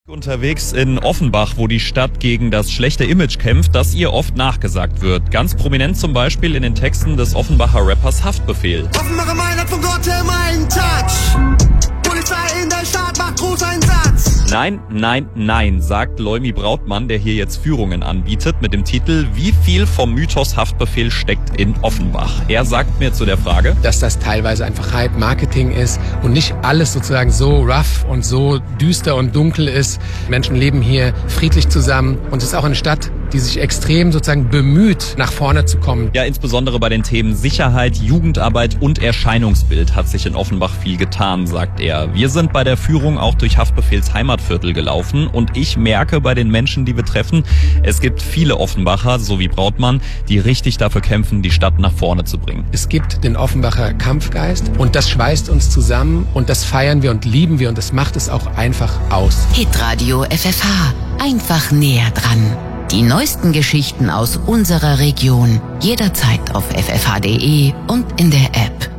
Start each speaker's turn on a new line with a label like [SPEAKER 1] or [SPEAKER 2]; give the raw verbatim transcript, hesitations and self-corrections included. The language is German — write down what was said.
[SPEAKER 1] Unterwegs in Offenbach, wo die Stadt gegen das schlechte Image kämpft, das ihr oft nachgesagt wird. Ganz prominent zum Beispiel in den Texten des Offenbacher Rappers Haftbefehl.
[SPEAKER 2] Offenbacher Main hat von Gott her meinen Touch. Polizei in der Stadt macht Großeinsatz.
[SPEAKER 1] Nein, nein, nein, sagt Leumi Brautmann, der hier jetzt Führungen anbietet, mit dem Titel Wie viel vom Mythos Haftbefehl steckt in Offenbach? Er sagt mir zu der Frage,
[SPEAKER 3] dass das teilweise einfach Hype-Marketing ist und nicht alles sozusagen so rough und so düster und dunkel ist. Menschen leben hier friedlich zusammen und es ist auch eine Stadt, die sich extrem sozusagen bemüht, nach vorne zu kommen.
[SPEAKER 1] Ja, insbesondere bei den Themen Sicherheit, Jugendarbeit und Erscheinungsbild hat sich in Offenbach viel getan, sagt er. Wir sind bei der Führung auch durch Haftbefehls Heimatviertel gelaufen und ich merke bei den Menschen, die wir treffen, es gibt viele Offenbacher, so wie Brautmann, die richtig dafür kämpfen, die Stadt nach vorne zu bringen.
[SPEAKER 3] Es gibt den Offenbacher Kampfgeist und das schweißt uns zusammen und das feiern wir und lieben wir und das macht es auch einfach aus.
[SPEAKER 4] Hitradio F F H, einfach näher dran. Die neuesten Geschichten aus unserer Region, jederzeit auf f f h punkt d e und in der App.